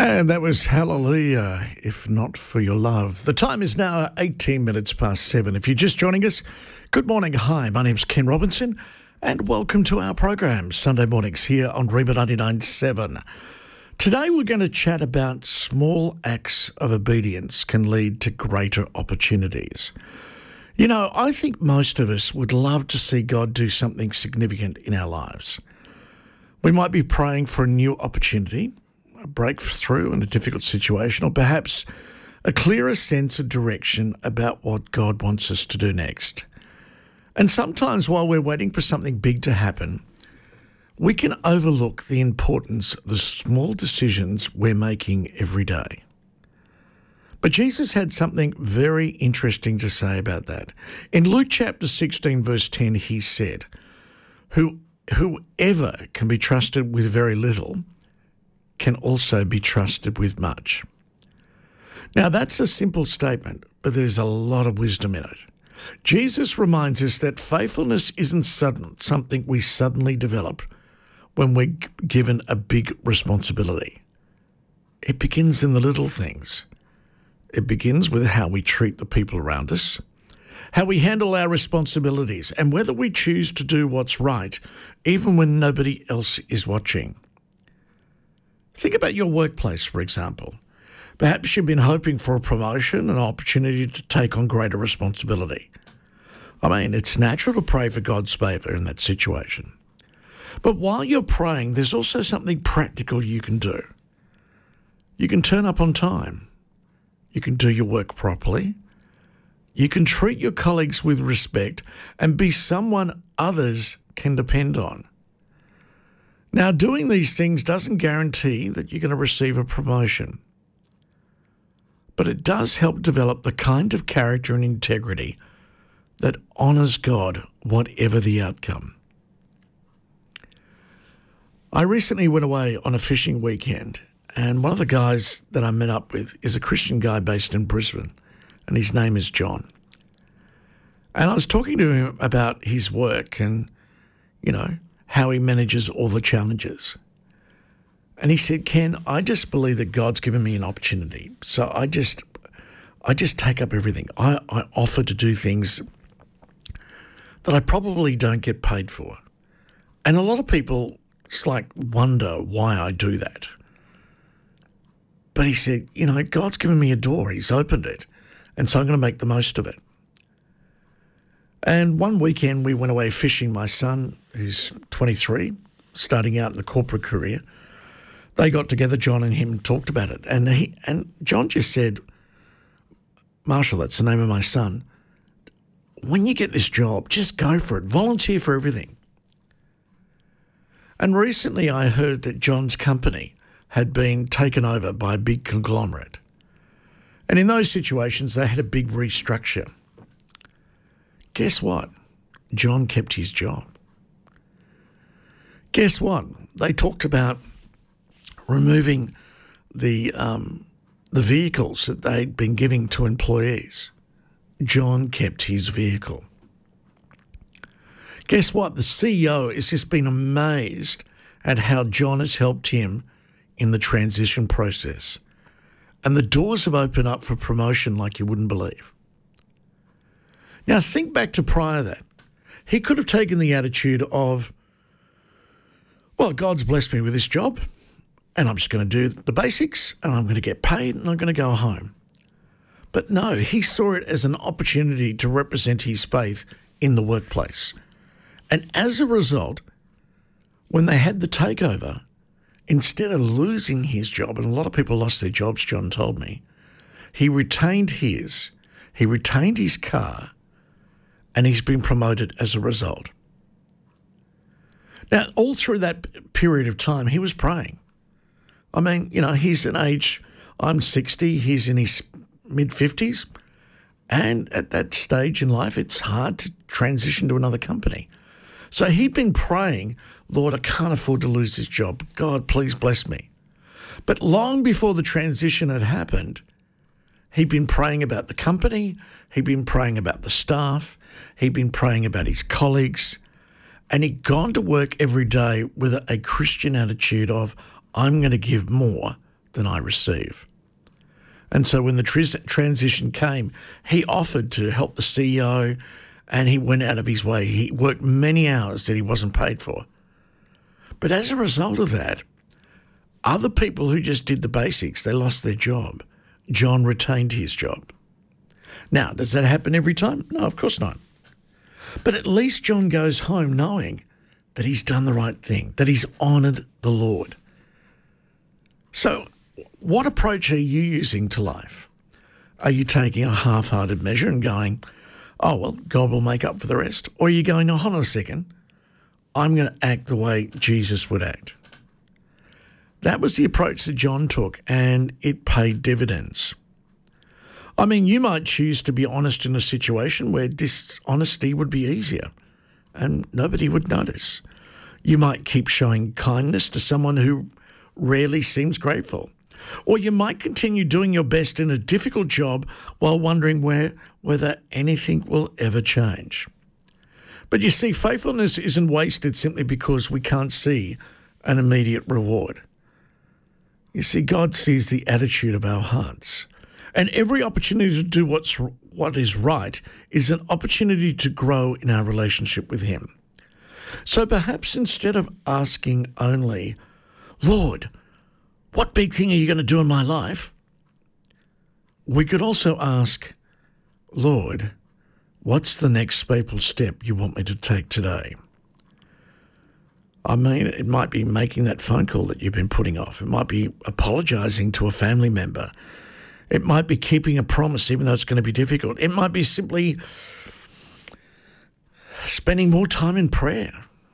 And that was Hallelujah, If Not For Your Love. The time is now 18 minutes past 7. If you're just joining us, good morning. Hi, my name's Ken Robinson, and welcome to our program, Sunday mornings here on Reba 99.7. Today we're going to chat about small acts of obedience can lead to greater opportunities. You know, I think most of us would love to see God do something significant in our lives. We might be praying for a new opportunity, a breakthrough in a difficult situation, or perhaps a clearer sense of direction about what God wants us to do next. And sometimes while we're waiting for something big to happen, we can overlook the importance of the small decisions we're making every day. But Jesus had something very interesting to say about that. In Luke chapter 16, verse 10, he said, Whoever can be trusted with very little can also be trusted with much. Now, that's a simple statement, but there's a lot of wisdom in it. Jesus reminds us that faithfulness isn't something we suddenly develop when we're given a big responsibility. It begins in the little things. It begins with how we treat the people around us, how we handle our responsibilities, and whether we choose to do what's right, even when nobody else is watching. Think about your workplace, for example. Perhaps you've been hoping for a promotion, an opportunity to take on greater responsibility. I mean, it's natural to pray for God's favour in that situation. But while you're praying, there's also something practical you can do. You can turn up on time. You can do your work properly. You can treat your colleagues with respect and be someone others can depend on. Now, doing these things doesn't guarantee that you're going to receive a promotion, but it does help develop the kind of character and integrity that honours God, whatever the outcome. I recently went away on a fishing weekend, and one of the guys that I met up with is a Christian guy based in Brisbane, and his name is John. And I was talking to him about his work and, how he manages all the challenges. And he said, Ken, I just believe that God's given me an opportunity. So I just take up everything. I offer to do things that I probably don't get paid for. And a lot of people wonder why I do that. But he said, God's given me a door. He's opened it. And so I'm going to make the most of it. And one weekend we went away fishing. My son, who's 23, starting out in the corporate career, they got together, John and him, and talked about it. And John just said, Marshall, that's the name of my son, when you get this job, just go for it. Volunteer for everything. And recently I heard that John's company had been taken over by a big conglomerate. And in those situations, they had a big restructure. Guess what? John kept his job. Guess what? They talked about removing the vehicles that they'd been giving to employees. John kept his vehicle. Guess what? The CEO has just been amazed at how John has helped him in the transition process. And the doors have opened up for promotion like you wouldn't believe. Now, think back to prior to that. He could have taken the attitude of, well, God's blessed me with this job and I'm just going to do the basics and I'm going to get paid and I'm going to go home. But no, he saw it as an opportunity to represent his faith in the workplace. And as a result, when they had the takeover, instead of losing his job, and a lot of people lost their jobs, John told me, he retained his car, and he's been promoted as a result. Now, all through that period of time, he was praying. I mean, he's an age, I'm 60, he's in his mid-50s, and at that stage in life, it's hard to transition to another company. So he'd been praying, Lord, I can't afford to lose this job. God, please bless me. But long before the transition had happened, he'd been praying about the company, he'd been praying about the staff, he'd been praying about his colleagues, and he'd gone to work every day with a Christian attitude of, I'm going to give more than I receive. And so when the transition came, he offered to help the CEO, and he went out of his way. He worked many hours that he wasn't paid for. But as a result of that, other people who just did the basics, they lost their job. John retained his job. Now, does that happen every time? No, of course not. But at least John goes home knowing that he's done the right thing, that he's honoured the Lord. So what approach are you using to life? Are you taking a half-hearted measure and going, oh, well, God will make up for the rest? Or are you going, oh, hold on a second, I'm going to act the way Jesus would act? That was the approach that John took, and it paid dividends. I mean, you might choose to be honest in a situation where dishonesty would be easier and nobody would notice. You might keep showing kindness to someone who rarely seems grateful. Or you might continue doing your best in a difficult job while wondering whether anything will ever change. But you see, faithfulness isn't wasted simply because we can't see an immediate reward. You see, God sees the attitude of our hearts. And every opportunity to do what is right is an opportunity to grow in our relationship with Him. So perhaps instead of asking only, Lord, what big thing are you going to do in my life? We could also ask, Lord, what's the next faithful step you want me to take today? I mean, it might be making that phone call that you've been putting off. It might be apologising to a family member. It might be keeping a promise even though it's going to be difficult. It might be simply spending more time in prayer.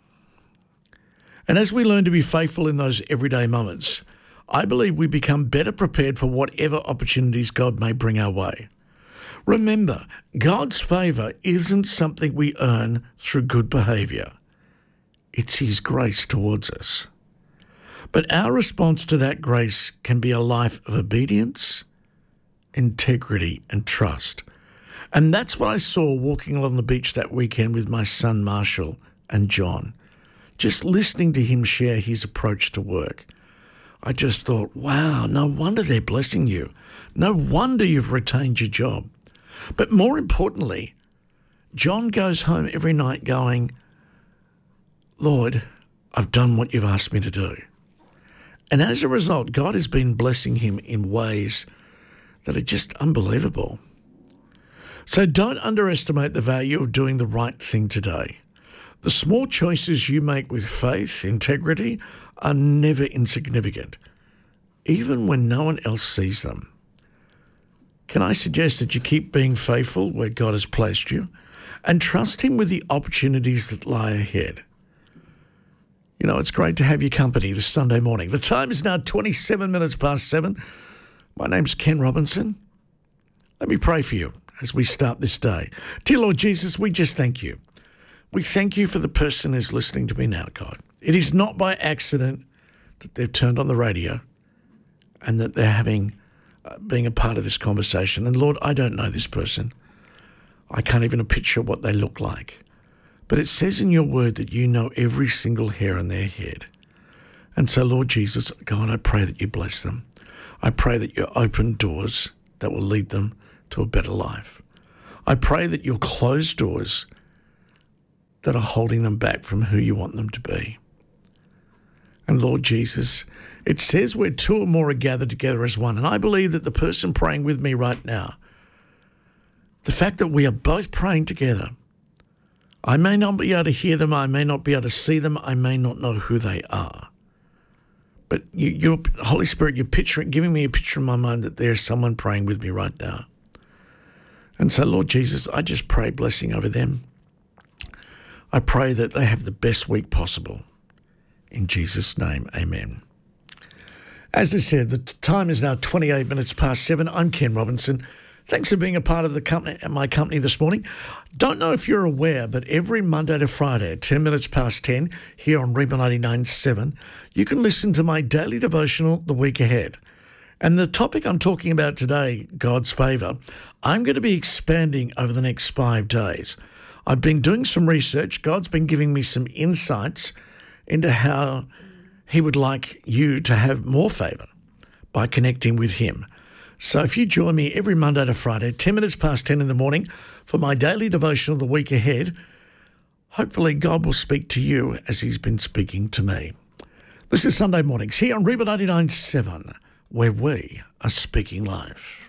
And as we learn to be faithful in those everyday moments, I believe we become better prepared for whatever opportunities God may bring our way. Remember, God's favour isn't something we earn through good behaviour. It's His grace towards us. But our response to that grace can be a life of obedience, integrity and trust. And that's what I saw walking along the beach that weekend with my son Marshall and John. Just listening to him share his approach to work, I just thought, wow, no wonder they're blessing you. No wonder you've retained your job. But more importantly, John goes home every night going, Lord, I've done what you've asked me to do. And as a result, God has been blessing him in ways that are just unbelievable. So don't underestimate the value of doing the right thing today. The small choices you make with faith, integrity, are never insignificant, even when no one else sees them. Can I suggest that you keep being faithful where God has placed you and trust Him with the opportunities that lie ahead? You know, it's great to have your company this Sunday morning. The time is now 27 minutes past 7. My name's Ken Robinson. Let me pray for you as we start this day. Dear Lord Jesus, we just thank you. We thank you for the person who's listening to me now, God. It is not by accident that they've turned on the radio and that they're being a part of this conversation. And Lord, I don't know this person. I can't even picture what they look like. But it says in your word that you know every single hair on their head. And so, Lord Jesus, God, I pray that you bless them. I pray that you open doors that will lead them to a better life. I pray that you'll close doors that are holding them back from who you want them to be. And Lord Jesus, it says where two or more are gathered together as one. And I believe that the person praying with me right now, the fact that we are both praying together, I may not be able to hear them, I may not be able to see them, I may not know who they are. But you, Holy Spirit, you're giving me a picture in my mind that there's someone praying with me right now. And so, Lord Jesus, I just pray blessing over them. I pray that they have the best week possible. In Jesus' name, amen. As I said, the time is now 28 minutes past 7. I'm Ken Robinson. Thanks for being a part of my company this morning. Don't know if you're aware, but every Monday to Friday at 10 minutes past 10 here on Reba 99.7, you can listen to my daily devotional, The Week Ahead. And the topic I'm talking about today, God's favour, I'm going to be expanding over the next 5 days. I've been doing some research. God's been giving me some insights into how He would like you to have more favour. by connecting with him. So if you join me every Monday to Friday, 10 minutes past 10 in the morning, for my daily devotion of the week ahead, hopefully God will speak to you as he's been speaking to me. This is Sunday Mornings here on Reba 99.7, where we are speaking life.